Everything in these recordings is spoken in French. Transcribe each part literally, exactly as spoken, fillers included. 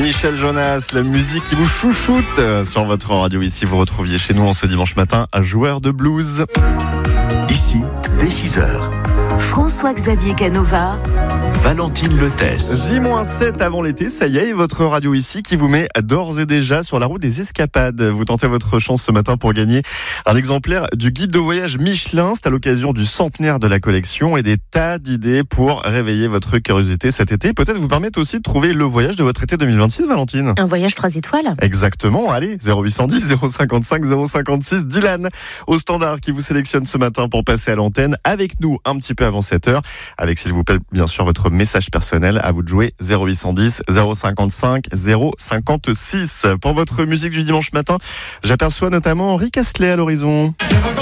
Michel Jonas, la musique qui vous chouchoute sur votre radio. Ici, vous retrouviez chez nous en ce dimanche matin un joueur de blues. Ici, dès six heures. François-Xavier Canova, Valentine Letesse. J sept avant l'été, ça y est, votre radio ici qui vous met d'ores et déjà sur la route des escapades. Vous tentez votre chance ce matin pour gagner un exemplaire du guide de voyage Michelin. C'est à l'occasion du centenaire de la collection et des tas d'idées pour réveiller votre curiosité cet été. Peut-être vous permettre aussi de trouver le voyage de votre été deux mille vingt-six, Valentine. Un voyage trois étoiles. Exactement, allez, zéro huit cent dix, zéro cinquante-cinq, zéro cinquante-six, Dylan au standard qui vous sélectionne ce matin pour passer à l'antenne avec nous un petit peu avant sept heures, avec s'il vous plaît bien sûr votre message personnel. À vous de jouer, zéro huit cent dix, zéro cinquante-cinq, zéro cinquante-six. Pour votre musique du dimanche matin, j'aperçois notamment Rick Astley à l'horizon.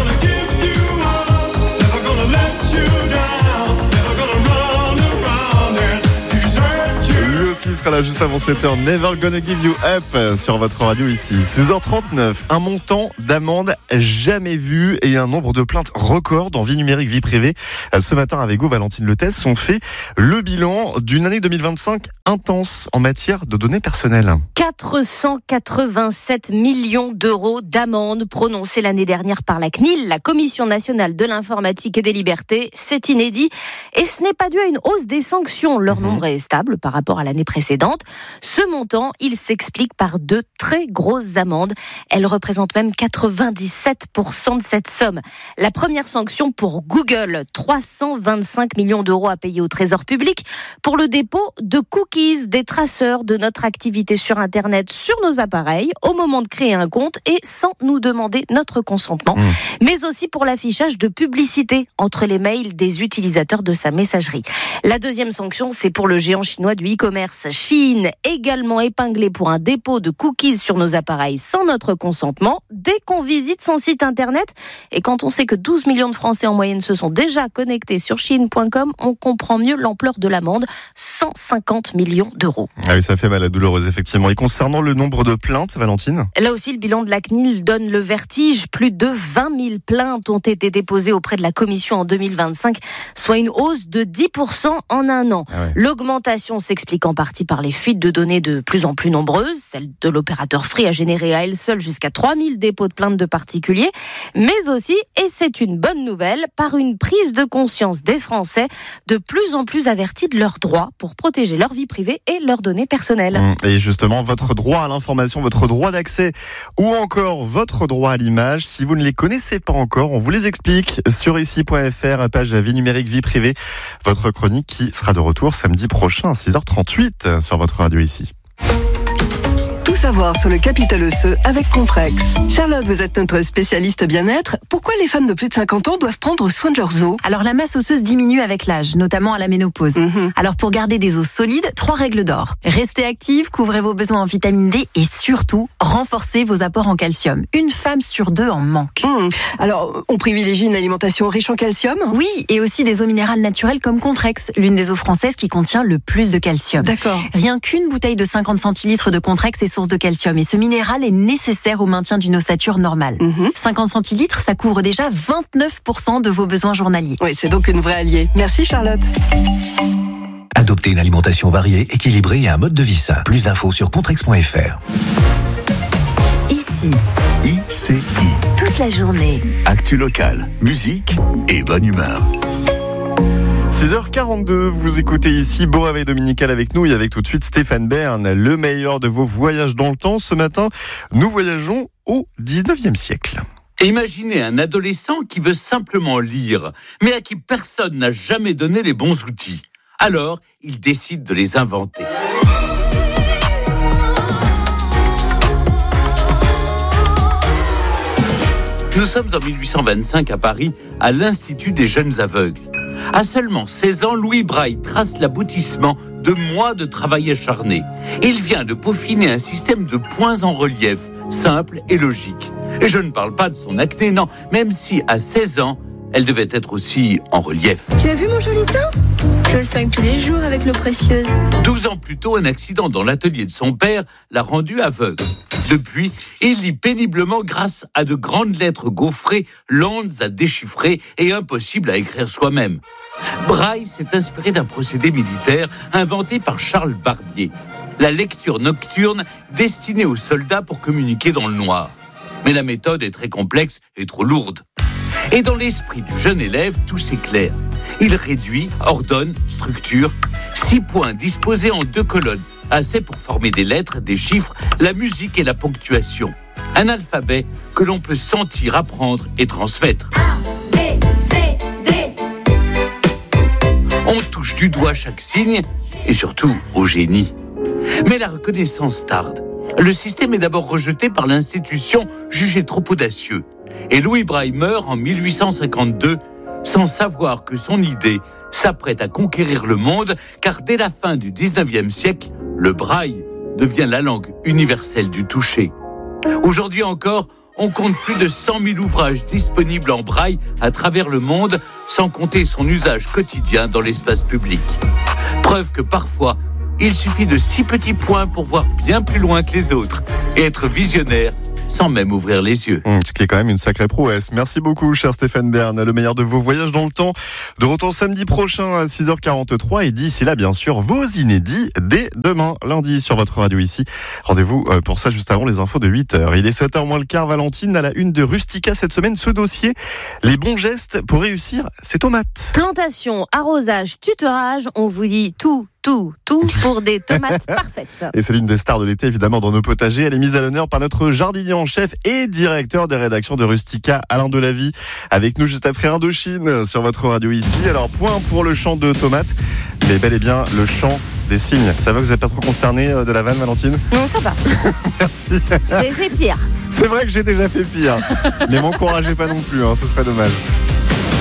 Il sera là juste avant sept heures. Never Gonna Give You Up sur votre radio ici. six heures trente-neuf. Un montant d'amende jamais vu et un nombre de plaintes record dans vie numérique, vie privée. Ce matin avec vous, Valentine Letesse, on fait le bilan d'une année deux mille vingt-cinq intense en matière de données personnelles. quatre cent quatre-vingt-sept millions d'euros d'amende prononcées l'année dernière par la C N I L, la Commission nationale de l'informatique et des libertés. C'est inédit et ce n'est pas dû à une hausse des sanctions. Leur mmh. nombre est stable par rapport à l'année précédente. Ce montant, il s'explique par de très grosses amendes. Elles représentent même quatre-vingt-dix-sept pour cent de cette somme. La première sanction pour Google, trois cent vingt-cinq millions d'euros à payer au Trésor public pour le dépôt de cookies, des traceurs de notre activité sur Internet sur nos appareils au moment de créer un compte et sans nous demander notre consentement. Mmh. Mais aussi pour l'affichage de publicité entre les mails des utilisateurs de sa messagerie. La deuxième sanction, c'est pour le géant chinois du e-commerce. Shein, également épinglé pour un dépôt de cookies sur nos appareils sans notre consentement dès qu'on visite son site internet. Et quand on sait que douze millions de Français en moyenne se sont déjà connectés sur shein point com, on comprend mieux l'ampleur de l'amende, cent cinquante millions d'euros. Ah oui, ça fait mal à douloureuse, effectivement. Et concernant le nombre de plaintes, Valentine ? Là aussi, le bilan de la C N I L donne le vertige. Plus de vingt mille plaintes ont été déposées auprès de la Commission en deux mille vingt-cinq, soit une hausse de dix pour cent en un an. Ah ouais. L'augmentation s'explique en partie par les fuites de données de plus en plus nombreuses. Celle de l'opérateur Free a généré à elle seule jusqu'à trois mille dépôts de plaintes de particuliers, mais aussi, et c'est une bonne nouvelle, par une prise de conscience des Français de plus en plus avertis de leurs droits pour protéger leur vie privée et leurs données personnelles. Et justement, votre droit à l'information, votre droit d'accès ou encore votre droit à l'image, si vous ne les connaissez pas encore, on vous les explique sur ici point f r, page vie numérique, vie privée. Votre chronique qui sera de retour samedi prochain à six heures trente-huit sur votre radio ici. Tout savoir sur le capital osseux avec Contrex. Charlotte, vous êtes notre spécialiste bien-être. Pourquoi les femmes de plus de cinquante ans doivent prendre soin de leurs os ? Alors la masse osseuse diminue avec l'âge, notamment à la ménopause. Mmh. Alors pour garder des os solides, trois règles d'or. Restez active, couvrez vos besoins en vitamine D et surtout, renforcez vos apports en calcium. Une femme sur deux en manque. Mmh. Alors, on privilégie une alimentation riche en calcium ? Oui, et aussi des eaux minérales naturelles comme Contrex, l'une des eaux françaises qui contient le plus de calcium. D'accord. Rien qu'une bouteille de cinquante centilitres de Contrex est source de calcium et ce minéral est nécessaire au maintien d'une ossature normale. Mmh. cinquante centilitres, ça couvre déjà vingt-neuf pour cent de vos besoins journaliers. Oui, c'est donc une vraie alliée. Merci Charlotte. Adoptez une alimentation variée, équilibrée et un mode de vie sain. Plus d'infos sur contrex point f r. Ici, I C I. toute la journée. Actu locale, musique et bonne humeur. six heures quarante-deux, vous écoutez ici Beau Réveil Dominical avec nous et avec tout de suite Stéphane Bern, le meilleur de vos voyages dans le temps. Ce matin, nous voyageons au dix-neuvième siècle. Imaginez un adolescent qui veut simplement lire, mais à qui personne n'a jamais donné les bons outils. Alors, il décide de les inventer. Nous sommes en mille huit cent vingt-cinq à Paris, à l'Institut des jeunes aveugles. À seulement seize ans, Louis Braille trace l'aboutissement de mois de travail acharné. Il vient de peaufiner un système de points en relief, simple et logique. Et je ne parle pas de son acné, non, même si à seize ans, elle devait être aussi en relief. Tu as vu mon joli teint ? Je le soigne tous les jours avec l'eau précieuse. douze ans plus tôt, un accident dans l'atelier de son père l'a rendu aveugle. Depuis, il lit péniblement grâce à de grandes lettres gaufrées, lentes à déchiffrer et impossibles à écrire soi-même. Braille s'est inspiré d'un procédé militaire inventé par Charles Barbier. la lecture nocturne destinée aux soldats pour communiquer dans le noir. Mais la méthode est très complexe et trop lourde. Et dans l'esprit du jeune élève, tout s'éclaire. Il réduit, ordonne, structure. Six points disposés en deux colonnes, assez pour former des lettres, des chiffres, la musique et la ponctuation. Un alphabet que l'on peut sentir, apprendre et transmettre. A, B, C, D. On touche du doigt chaque signe et surtout au génie. Mais la reconnaissance tarde. Le système est d'abord rejeté par l'institution jugée trop audacieux. Et Louis Braille meurt en mille huit cent cinquante-deux sans savoir que son idée s'apprête à conquérir le monde, car dès la fin du dix-neuvième siècle, le braille devient la langue universelle du toucher. Aujourd'hui encore, on compte plus de cent mille ouvrages disponibles en braille à travers le monde, sans compter son usage quotidien dans l'espace public. Preuve que parfois, il suffit de six petits points pour voir bien plus loin que les autres et être visionnaire sans même ouvrir les yeux. Mmh, ce qui est quand même une sacrée prouesse. Merci beaucoup, cher Stéphane Bern. Le meilleur de vos voyages dans le temps. De retour samedi prochain à six heures quarante-trois. Et d'ici là, bien sûr, vos inédits dès demain, lundi, sur votre radio ici. Rendez-vous pour ça juste avant les infos de huit heures. Il est sept heures moins le quart. Valentine à la une de Rustica cette semaine. Ce dossier, les bons gestes pour réussir ces tomates. Plantation, arrosage, tutorage, on vous dit tout. Tout, tout pour des tomates parfaites. Et c'est l'une des stars de l'été, évidemment, dans nos potagers. Elle est mise à l'honneur par notre jardinier en chef et directeur des rédactions de Rustica, Alain Delavie, avec nous juste après Indochine sur votre radio ici. Alors, point pour le champ de tomates, mais bel et bien le champ des cygnes. Ça va, vous n'êtes pas trop consterné de la vanne, Valentine? Non, ça va. Merci. J'ai fait pire. C'est vrai que j'ai déjà fait pire. Mais m'encouragez pas non plus, hein, ce serait dommage.